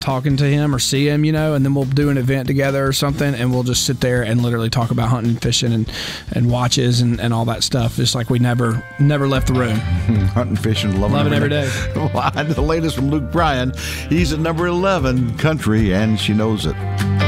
talking to him or see him, and then we'll do an event together or something, and we'll just sit there and literally talk about hunting and fishing and watches and all that stuff. Just like we never left the room. Hunting, fishing, loving every day. The latest from Luke Bryan. He's at number 11, Country, and She Knows It.